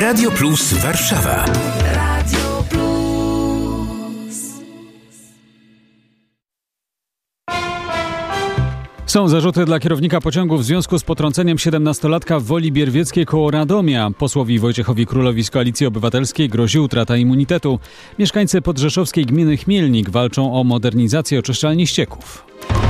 Radio Plus Warszawa. Radio Plus. Są zarzuty dla kierownika pociągu w związku z potrąceniem 17-latka w Woli Bierwieckiej koło Radomia. Posłowi Wojciechowi Królowi z Koalicji Obywatelskiej grozi utrata immunitetu. Mieszkańcy podrzeszowskiej gminy Chmielnik walczą o modernizację oczyszczalni ścieków.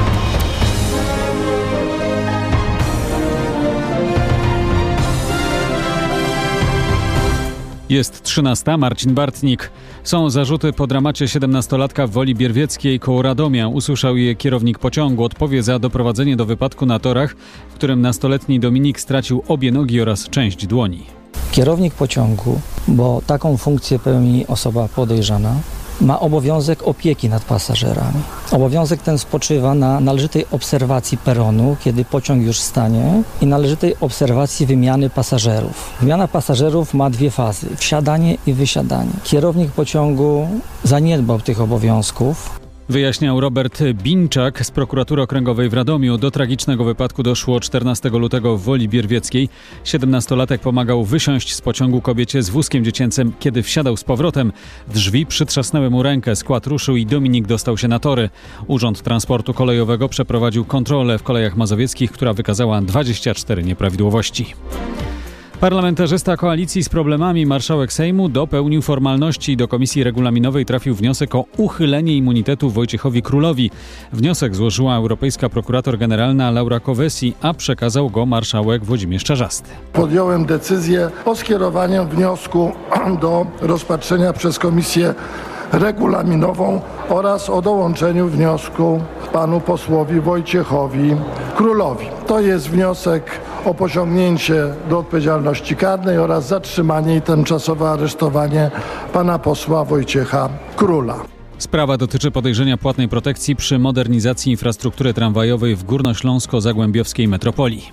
Jest 13. Marcin Bartnik. Są zarzuty po dramacie 17-latka w Woli Bierwieckiej koło Radomia. Usłyszał je kierownik pociągu. Odpowie za doprowadzenie do wypadku na torach, w którym nastoletni Dominik stracił obie nogi oraz część dłoni. Kierownik pociągu, bo taką funkcję pełni osoba podejrzana, ma obowiązek opieki nad pasażerami. Obowiązek ten spoczywa na należytej obserwacji peronu, kiedy pociąg już stanie, i należytej obserwacji wymiany pasażerów. Wymiana pasażerów ma dwie fazy: wsiadanie i wysiadanie. Kierownik pociągu zaniedbał tych obowiązków. Wyjaśniał Robert Binczak z Prokuratury Okręgowej w Radomiu. Do tragicznego wypadku doszło 14 lutego w Woli Bierwieckiej. 17-latek pomagał wysiąść z pociągu kobiecie z wózkiem dziecięcym. Kiedy wsiadał z powrotem, drzwi przytrzasnęły mu rękę, skład ruszył i Dominik dostał się na tory. Urząd Transportu Kolejowego przeprowadził kontrolę w Kolejach Mazowieckich, która wykazała 24 nieprawidłowości. Parlamentarzysta koalicji z problemami, marszałek Sejmu, dopełnił formalności. Do Komisji Regulaminowej trafił wniosek o uchylenie immunitetu Wojciechowi Królowi. Wniosek złożyła europejska prokurator generalna Laura Kövesi, a przekazał go marszałek Włodzimierz Czarzasty. Podjąłem decyzję o skierowaniu wniosku do rozpatrzenia przez Komisję Regulaminową oraz o dołączeniu wniosku panu posłowi Wojciechowi Królowi. To jest wniosek o pociągnięcie do odpowiedzialności karnej oraz zatrzymanie i tymczasowe aresztowanie pana posła Wojciecha Króla. Sprawa dotyczy podejrzenia płatnej protekcji przy modernizacji infrastruktury tramwajowej w górnośląsko-zagłębiowskiej metropolii.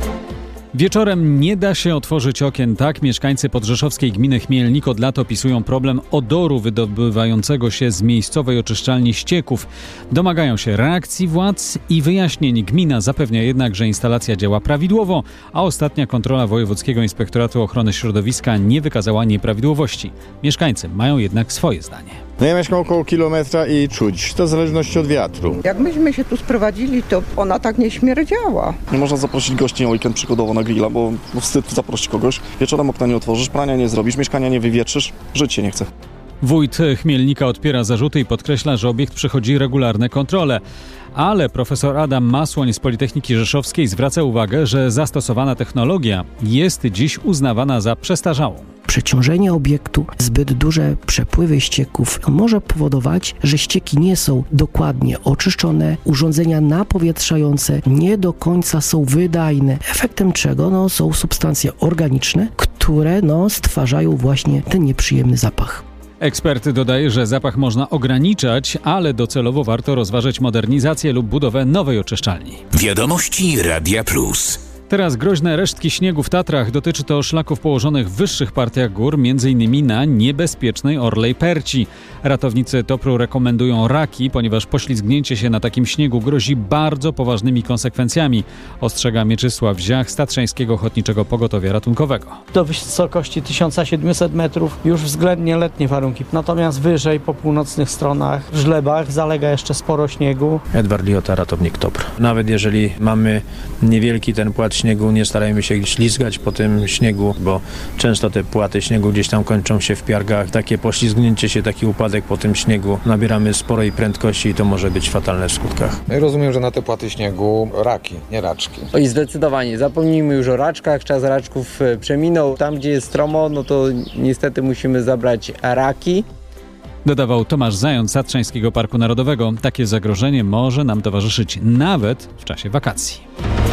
Wieczorem nie da się otworzyć okien. Tak mieszkańcy podrzeszowskiej gminy Chmielnik od lat opisują problem odoru wydobywającego się z miejscowej oczyszczalni ścieków. Domagają się reakcji władz i wyjaśnień. Gmina zapewnia jednak, że instalacja działa prawidłowo, a ostatnia kontrola Wojewódzkiego Inspektoratu Ochrony Środowiska nie wykazała nieprawidłowości. Mieszkańcy mają jednak swoje zdanie. Ja mieszkam około kilometra i czuć, to w zależności od wiatru. Jak myśmy się tu sprowadzili, to ona tak nie śmierdziała. Nie można zaprosić gości na weekend przykładowo na grilla, bo wstyd zaprosić kogoś. Wieczorem okna nie otworzysz, prania nie zrobisz, mieszkania nie wywietrzysz, żyć się nie chce. Wójt Chmielnika odpiera zarzuty i podkreśla, że obiekt przechodzi regularne kontrole. Ale profesor Adam Masłoń z Politechniki Rzeszowskiej zwraca uwagę, że zastosowana technologia jest dziś uznawana za przestarzałą. Przeciążenie obiektu, zbyt duże przepływy ścieków może powodować, że ścieki nie są dokładnie oczyszczone, urządzenia napowietrzające nie do końca są wydajne, efektem czego są substancje organiczne, które stwarzają właśnie ten nieprzyjemny zapach. Ekspert dodaje, że zapach można ograniczać, ale docelowo warto rozważyć modernizację lub budowę nowej oczyszczalni. Wiadomości Radia Plus. Teraz groźne resztki śniegu w Tatrach. Dotyczy to szlaków położonych w wyższych partiach gór, m.in. na niebezpiecznej Orlej Perci. Ratownicy TOPR-u rekomendują raki, ponieważ poślizgnięcie się na takim śniegu grozi bardzo poważnymi konsekwencjami. Ostrzega Mieczysław Ziach z Tatrzańskiego Ochotniczego Pogotowia Ratunkowego. Do wysokości 1700 metrów już względnie letnie warunki. Natomiast wyżej po północnych stronach, w Żlebach, zalega jeszcze sporo śniegu. Edward Liota, ratownik TOPR. Nawet jeżeli mamy niewielki ten płat śniegu, nie starajmy się ślizgać po tym śniegu, bo często te płaty śniegu gdzieś tam kończą się w piargach. Takie poślizgnięcie się, taki upadek po tym śniegu, nabieramy sporej prędkości i to może być fatalne w skutkach. Ja rozumiem, że na te płaty śniegu raki, nie raczki. I zdecydowanie, zapomnijmy już o raczkach, czas raczków przeminął. Tam, gdzie jest stromo, to niestety musimy zabrać raki. Dodawał Tomasz Zając z Tatrzańskiego Parku Narodowego. Takie zagrożenie może nam towarzyszyć nawet w czasie wakacji.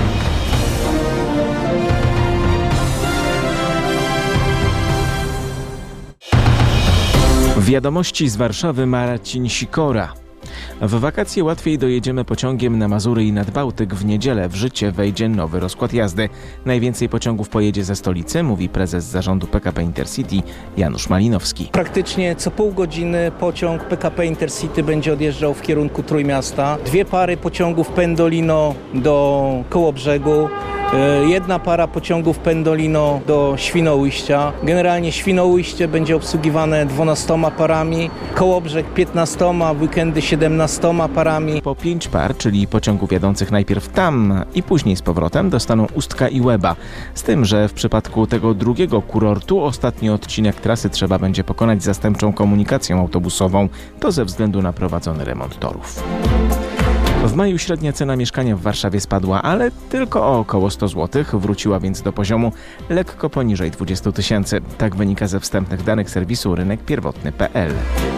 Wiadomości z Warszawy, Marcin Sikora. W wakacje łatwiej dojedziemy pociągiem na Mazury i nad Bałtyk. W niedzielę w życie wejdzie nowy rozkład jazdy. Najwięcej pociągów pojedzie ze stolicy, mówi prezes zarządu PKP Intercity Janusz Malinowski. Praktycznie co pół godziny pociąg PKP Intercity będzie odjeżdżał w kierunku Trójmiasta. 2 pary pociągów Pendolino do Kołobrzegu Jedna para pociągów Pendolino do Świnoujścia. Generalnie Świnoujście będzie obsługiwane 12 parami, Kołobrzeg 15, w weekendy 17 parami. Po 5 par, czyli pociągów jadących najpierw tam i później z powrotem, dostaną Ustka i Łeba. Z tym, że w przypadku tego drugiego kurortu ostatni odcinek trasy trzeba będzie pokonać zastępczą komunikacją autobusową. To ze względu na prowadzony remont torów. W maju średnia cena mieszkania w Warszawie spadła, ale tylko o około 100 zł, wróciła więc do poziomu lekko poniżej 20 000. Tak wynika ze wstępnych danych serwisu rynekpierwotny.pl.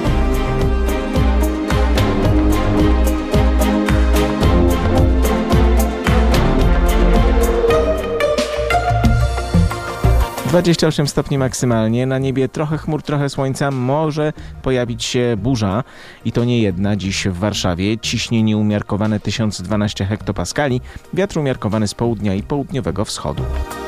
- 28 stopni maksymalnie, na niebie trochę chmur, trochę słońca, może pojawić się burza i to nie jedna dziś w Warszawie. Ciśnienie umiarkowane 1012 hektopaskali, wiatr umiarkowany z południa i południowego wschodu.